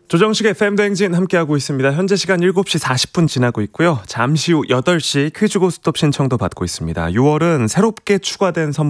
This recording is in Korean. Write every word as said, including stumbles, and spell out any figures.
조정식의 에프엠 대행진 함께하고 있습니다. 현재 시간 일곱 시 사십 분 지나고 있고요. 잠시 후 여덟 시 퀴즈 고스톱 신청도 받고 있습니다. 유월은 새롭게 추가된 선물